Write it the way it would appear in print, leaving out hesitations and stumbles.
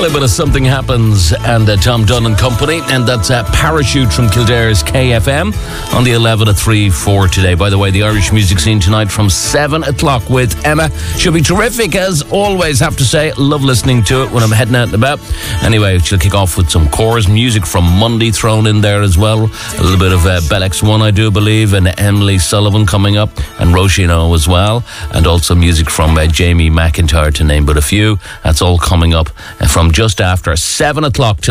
Well, a bit of Something Happens and Tom Dunn and Company, and that's Parachute from Kildare's KFM on the 11 at 3-4 today. By the way, the Irish music scene tonight from 7 o'clock with Emma. She'll be terrific, as always, have to say. Love listening to it when I'm heading out and about. Anyway, she'll kick off with some chorus music from Monday thrown in there as well. A little bit of Bell X1, I do believe, and Emily Sullivan coming up, and Roisin as well, and also music from Jamie McIntyre, to name but a few. That's all coming up from just after 7 o'clock tonight.